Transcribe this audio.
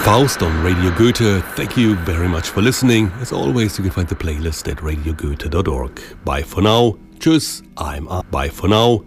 Faust on Radio Goethe. Thank you very much for listening. As always, you can find the playlist at radiogoethe.org. Bye for now. Tschüss. Bye for now.